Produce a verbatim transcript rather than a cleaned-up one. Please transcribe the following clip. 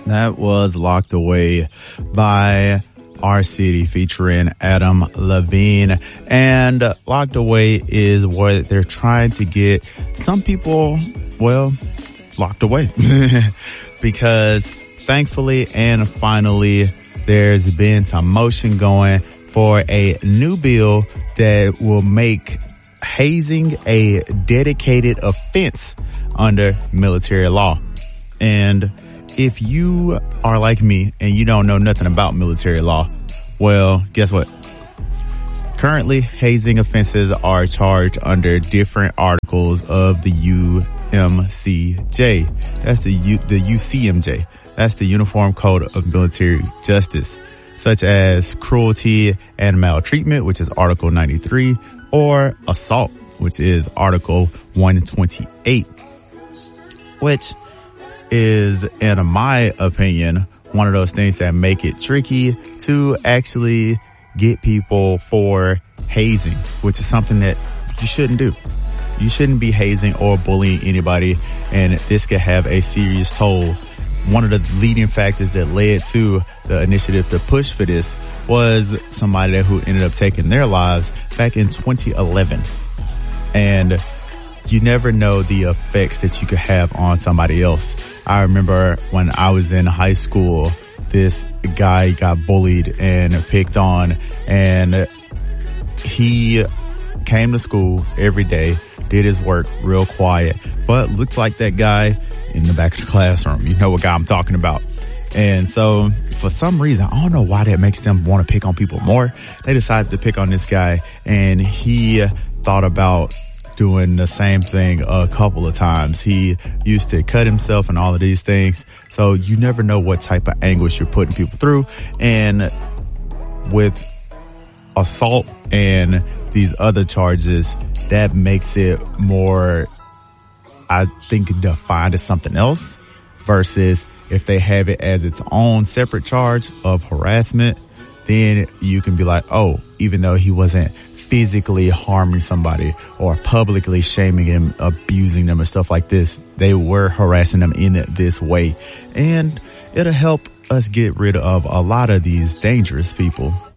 That was Locked Away by Our City featuring Adam Levine. And Locked Away is what they're trying to get some people, well, locked away. Because thankfully and finally, there's been some motion going for a new bill that will make hazing a dedicated offense under military law. And if you are like me and you don't know nothing about military law, well, guess what? Currently, hazing offenses are charged under different articles of the U M C J. That's the U, the U C M J. That's the Uniform Code of Military Justice, such as cruelty and maltreatment, which is Article ninety-three, or assault, which is Article one twenty-eight, which is, in my opinion, one of those things that make it tricky to actually get people for hazing, which is something that you shouldn't do. You shouldn't be hazing or bullying anybody, and this could have a serious toll. One of the leading factors that led to the initiative to push for this was somebody who ended up taking their lives back in twenty eleven. And you never know the effects that you could have on somebody else. I remember when I was in high school, this guy got bullied and picked on, and he came to school every day, did his work real quiet, but looked like that guy in the back of the classroom. You know what guy I'm talking about. And so for some reason, I don't know why that makes them want to pick on people more. They decided to pick on this guy, and he thought about doing the same thing a couple of times. He used to cut himself and all of these things. So you never know what type of anguish you're putting people through. And with assault and these other charges, that makes it more, I think, defined as something else, versus if they have it as its own separate charge of harassment, then you can be like, oh, even though he wasn't physically harming somebody or publicly shaming him, abusing them and stuff like this, they were harassing them in this way. And it'll help us get rid of a lot of these dangerous people.